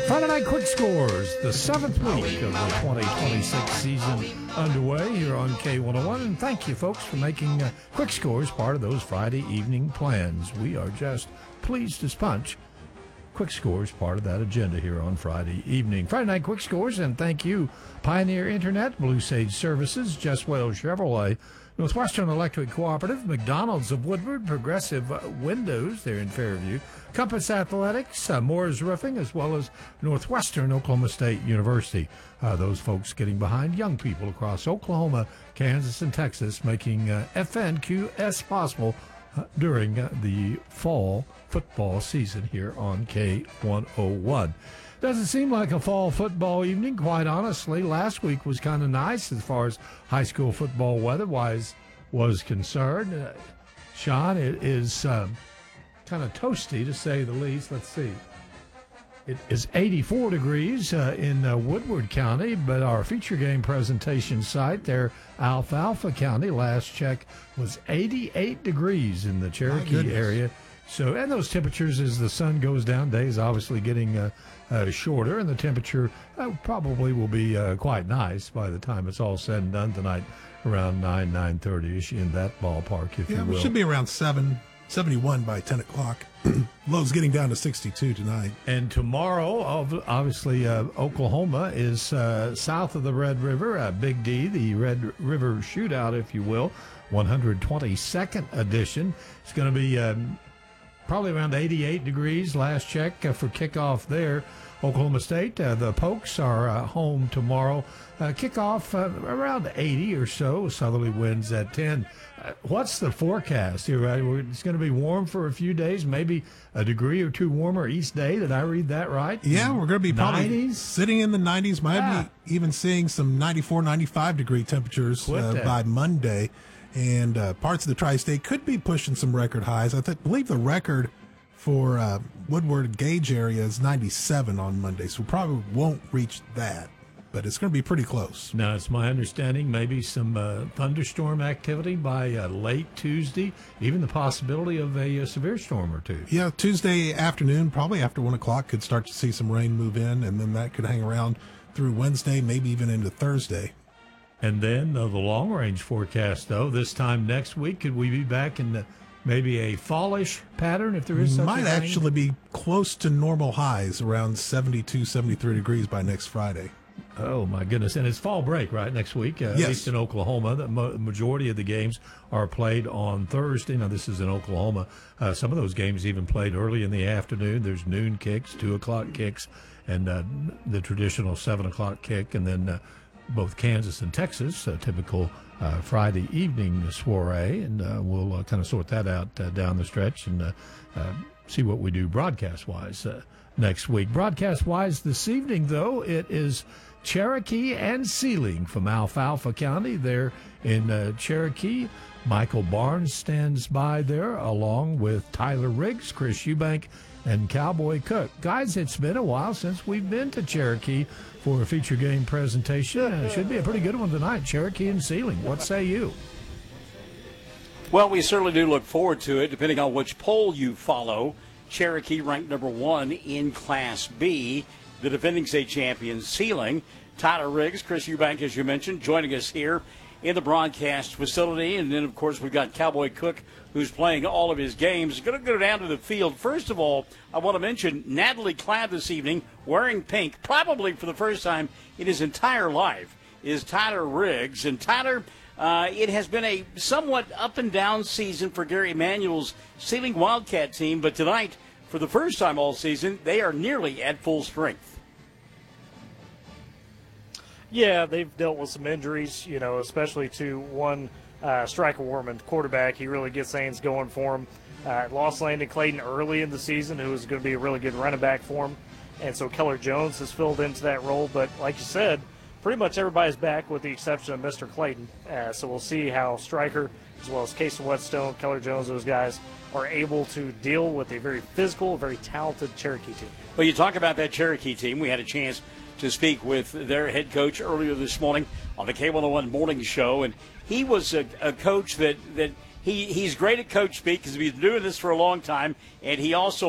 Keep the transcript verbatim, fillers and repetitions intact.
Friday Night Quick Scores, the seventh week of the twenty twenty-six season underway here on K one oh one. And thank you, folks, for making uh, Quick Scores part of those Friday evening plans. We are just pleased as punch. Quick Scores part of that agenda here on Friday evening. Friday Night Quick Scores, and thank you, Pioneer Internet, Blue Sage Services, Just Wales Chevrolet, Northwestern Electric Cooperative, McDonald's of Woodward, Progressive Windows, they're in Fairview, Compass Athletics, uh, Moore's Roofing, as well as Northwestern Oklahoma State University. Uh, those folks getting behind young people across Oklahoma, Kansas, and Texas, making uh, F N Q S possible uh, during uh, the fall football season here on K one oh one. Doesn't seem like a fall football evening, quite honestly. Last week was kind of nice as far as high school football weather-wise was concerned. Uh, Sean, it is um, kind of toasty, to say the least. Let's see. It is eighty-four degrees uh, in uh, Woodward County, but our feature game presentation site there, Alfalfa County, last check was eighty-eight degrees in the Cherokee area. So, and those temperatures as the sun goes down, days obviously getting uh, uh, shorter, and the temperature uh, probably will be uh, quite nice by the time it's all said and done tonight, around nine, nine thirty-ish in that ballpark, if yeah, you will. We should be around seven, seventy-one by ten o'clock. Low's getting down to sixty-two tonight. And tomorrow, obviously, uh, Oklahoma is uh, south of the Red River, uh, Big D, the Red River Shootout, if you will, one hundred twenty-second edition. It's going to be Um, probably around eighty-eight degrees, last check uh, for kickoff there. Oklahoma State, uh, the Pokes are uh, home tomorrow. Uh, kickoff uh, around eighty or so, southerly winds at ten. Uh, what's the forecast here? Right? It's going to be warm for a few days, maybe a degree or two warmer each day. Did I read that right? Yeah, we're going to be probably nineties? Sitting in the nineties, might Yeah. be even seeing some ninety-four, ninety-five degree temperatures uh, by Monday. And uh, parts of the tri-state could be pushing some record highs. I th- believe the record for uh, Woodward Gage area is ninety-seven on Monday, so we probably won't reach that, but it's going to be pretty close. Now, it's my understanding maybe some uh, thunderstorm activity by uh, late Tuesday, even the possibility of a, a severe storm or two. Yeah, Tuesday afternoon, probably after one o'clock, could start to see some rain move in, and then that could hang around through Wednesday, maybe even into Thursday. And then uh, the long-range forecast, though, this time next week, could we be back in the, maybe a fallish pattern, if there is such a thing? Might actually be close to normal highs, around seventy-two, seventy-three degrees by next Friday. Oh, my goodness. And it's fall break, right, next week, uh, yes. At least in Oklahoma. The mo- majority of the games are played on Thursday. Now, this is in Oklahoma. Uh, some of those games even played early in the afternoon. There's noon kicks, two o'clock kicks, and uh, the traditional seven o'clock kick, and then uh, both Kansas and Texas, a typical uh, Friday evening soiree, and uh, we'll uh, kind of sort that out uh, down the stretch and uh, uh, see what we do broadcast-wise uh, next week. Broadcast-wise this evening, though, it is Cherokee and Sealing from Alfalfa County there in uh, Cherokee. Michael Barnes stands by there along with Tyler Riggs, Chris Eubank, and Cowboy Cook. Guys, it's been a while since we've been to Cherokee for a feature game presentation. Uh, it should be a pretty good one tonight, Cherokee and Sealing. What say you? Well, we certainly do look forward to it, depending on which poll you follow. Cherokee ranked number one in Class B. The defending state champion, Sealing. Tyler Riggs, Chris Eubank, as you mentioned, joining us here in the broadcast facility. And then, of course, we've got Cowboy Cook, who's playing all of his games. Going to go down to the field. First of all, I want to mention Natalie Cladd this evening, wearing pink, probably for the first time in his entire life, is Tyler Riggs. And Tyler, uh, it has been a somewhat up and down season for Gary Emanuel's Sealing Wildcat team, but tonight, for the first time all season, they are nearly at full strength. Yeah, they've dealt with some injuries, you know, especially to one uh, Striker Warman, quarterback. He really gets things going for him. Uh, lost Landon Clayton early in the season, who was going to be a really good running back for him. And so Keller Jones has filled into that role. But like you said, pretty much everybody's back with the exception of Mister Clayton. Uh, so we'll see how Striker, as well as Casey Whetstone, Keller Jones, those guys are able to deal with a very physical, very talented Cherokee team. Well, you talk about that Cherokee team. We had a chance to speak with their head coach earlier this morning on the K one oh one Morning Show, and he was a, a coach that, that he, he's great at coach speak because he's been doing this for a long time, and he also